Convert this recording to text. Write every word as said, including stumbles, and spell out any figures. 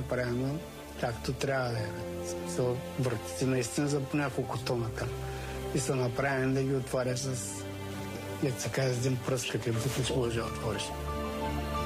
направено както трябва да е. Смисъл, вратите наистина за по няколко тона там. И са направени да ги отваря с, дето се казва, с един пръст, като бутиш може да отвориш.